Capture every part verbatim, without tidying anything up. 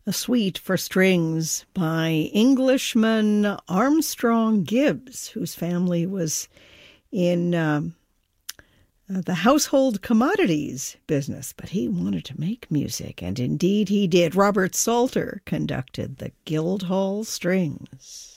A Suite for Strings by Englishman Armstrong Gibbs, whose family was in um, uh, the household commodities business, but he wanted to make music, and indeed he did. Robert Salter conducted the Guildhall Strings.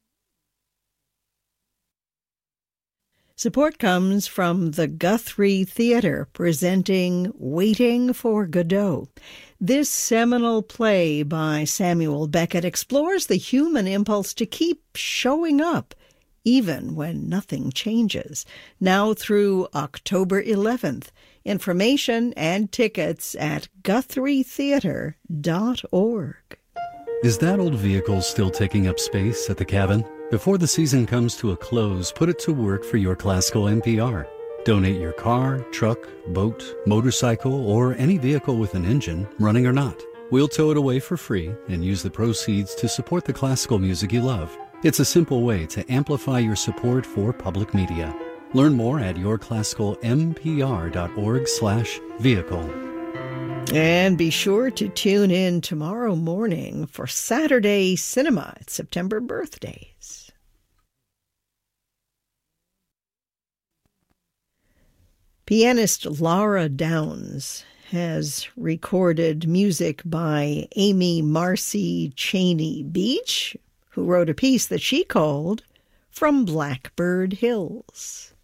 Support comes from the Guthrie Theatre, presenting Waiting for Godot. This seminal play by Samuel Beckett explores the human impulse to keep showing up, even when nothing changes. Now through October eleventh. Information and tickets at guthrie theatre dot org. Is that old vehicle still taking up space at the cabin? Before the season comes to a close, put it to work for your classical N P R. Donate your car, truck, boat, motorcycle, or any vehicle with an engine, running or not. We'll tow it away for free and use the proceeds to support the classical music you love. It's a simple way to amplify your support for public media. Learn more at your classical m p r dot org slash vehicle. And be sure to tune in tomorrow morning for Saturday Cinema. It's September birthdays. Pianist Laura Downs has recorded music by Amy Marcy Cheney Beach, who wrote a piece that she called From Blackbird Hills.